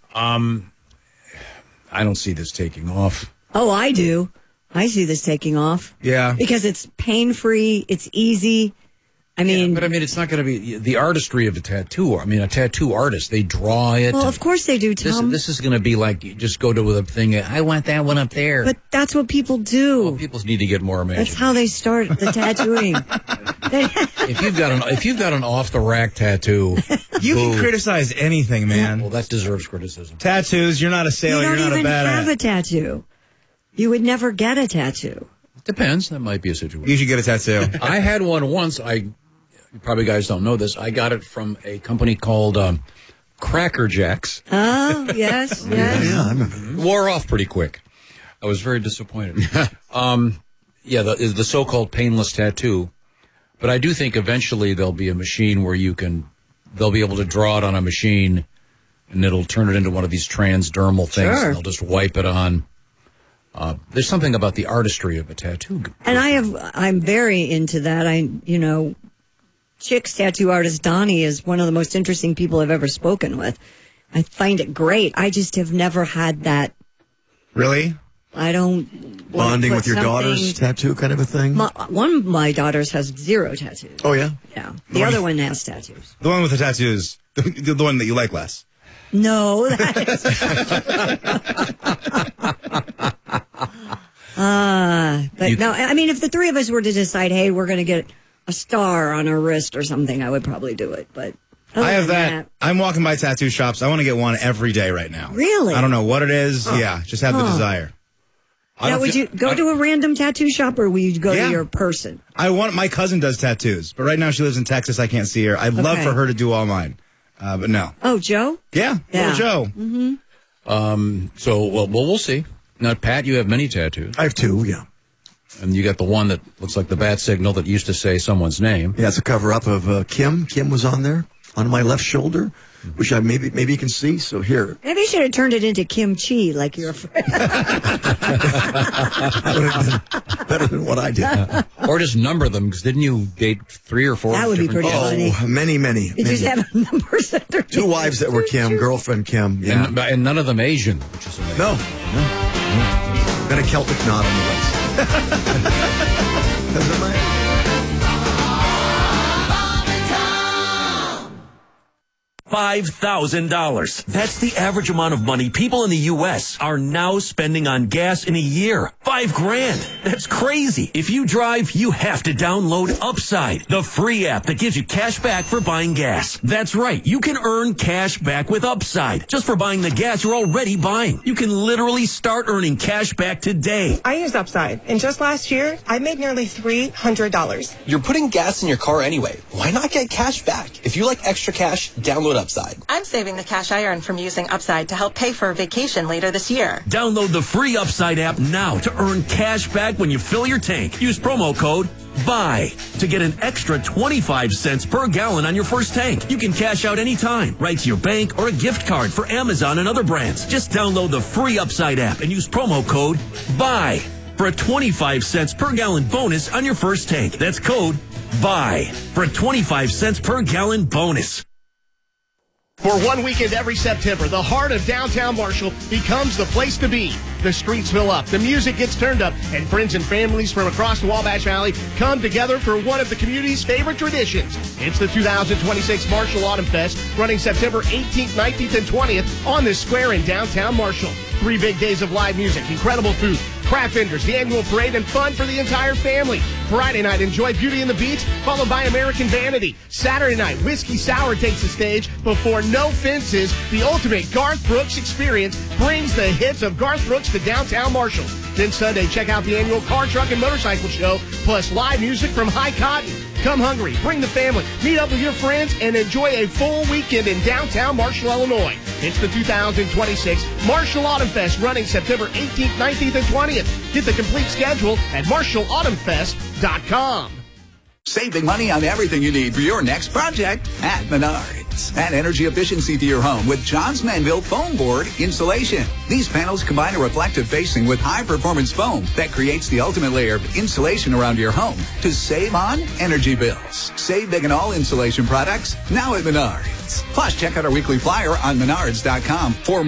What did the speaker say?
I don't see this taking off. Oh, I do. I see this taking off. Yeah. Because it's pain-free, it's easy. I mean... Yeah, but it's not going to be the artistry of a tattoo. I mean, a tattoo artist, they draw it. Well, of course they do, Tom. This is going to be like, you just go to a thing, I want that one up there. But that's what people do. Well, people need to get more imaginative. That's how they start the tattooing. If you've got an off-the-rack tattoo... You can criticize anything, man. Well, that deserves criticism. Tattoos, you're not a sailor, you're not a badass. You don't even have a tattoo. You would never get a tattoo. Depends. That might be a situation. You should get a tattoo. I had one once. You probably guys don't know this. I got it from a company called Cracker Jacks. Oh, yes, yes. Yeah, I remember. Wore off pretty quick. I was very disappointed. The so-called painless tattoo. But I do think eventually there'll be a machine where they'll be able to draw it on a machine, and it'll turn it into one of these transdermal things. Sure. And they'll just wipe it on. There's something about the artistry of a tattoo. And I'm very into that. Chick's tattoo artist, Donnie, is one of the most interesting people I've ever spoken with. I find it great. I just have never had that. Really? I don't... Bonding with your daughter's tattoo kind of a thing? One of my daughters has 0 tattoos. Oh, yeah? Yeah. The other one has tattoos. The one with the tattoos, the one that you like less. No. But no, I mean, if the three of us were to decide, hey, we're going to get a star on our wrist or something, I would probably do it. But I have that. I'm walking by tattoo shops. I want to get one every day right now. Really? I don't know what it is. Yeah, just have the desire. Now, would you go to a random tattoo shop, or would you go to your person? My cousin does tattoos, but right now she lives in Texas. I can't see her. I'd love for her to do all mine, but no. Oh, Joe? Yeah, little Joe. Mm-hmm. So, we'll see. Now, Pat, you have many tattoos. I have 2, yeah. And you got the one that looks like the bat signal that used to say someone's name. Yeah, it's a cover-up of Kim. Kim was on there, on my left shoulder, which I maybe you can see. So here. Maybe you should have turned it into kimchi, like your friend. That would have been better than what I did. Or just number them, because didn't you date 3 or 4? That would be pretty funny. Oh, many. You just have numbers under 2 wives that were Kim, girlfriend Kim. Yeah. And none of them Asian, which is amazing. No. Then a Celtic knot on the waist. Because of my... $5,000. That's the average amount of money people in the U.S. are now spending on gas in a year. $5,000. That's crazy. If you drive, you have to download Upside, the free app that gives you cash back for buying gas. That's right. You can earn cash back with Upside just for buying the gas you're already buying. You can literally start earning cash back today. I use Upside, and just last year, I made nearly $300. You're putting gas in your car anyway. Why not get cash back? If you like extra cash, download Upside. I'm saving the cash I earn from using Upside to help pay for a vacation later this year. Download the free Upside app now to earn cash back when you fill your tank. Use promo code BUY to get an extra 25 cents per gallon on your first tank. You can cash out anytime, right to your bank or a gift card for Amazon and other brands. Just download the free Upside app and use promo code BUY for a 25 cents per gallon bonus on your first tank. That's code BUY for a 25 cents per gallon bonus. For one weekend every September, the heart of downtown Marshall becomes the place to be. The streets fill up, the music gets turned up, and friends and families from across the Wabash Valley come together for one of the community's favorite traditions. It's the 2026 Marshall Autumn Fest, running September 18th, 19th, and 20th on this square in downtown Marshall. 3 big days of live music, incredible food, craft vendors, the annual parade, and fun for the entire family. Friday night, enjoy Beauty and the Beast, followed by American Vanity. Saturday night, Whiskey Sour takes the stage before No Fences. The ultimate Garth Brooks experience brings the hits of Garth Brooks to downtown Marshall. Then Sunday, check out the annual Car, Truck, and Motorcycle Show, plus live music from High Cotton. Come hungry, bring the family, meet up with your friends, and enjoy a full weekend in downtown Marshall, Illinois. It's the 2026 Marshall Autumn Fest, running September 18th, 19th, and 20th. Get the complete schedule at MarshallAutumnFest.com. Saving money on everything you need for your next project at Menards. Add energy efficiency to your home with Johns Manville foam board insulation. These panels combine a reflective facing with high-performance foam that creates the ultimate layer of insulation around your home to save on energy bills. Save big and all insulation products now at Menards. Plus, check out our weekly flyer on Menards.com for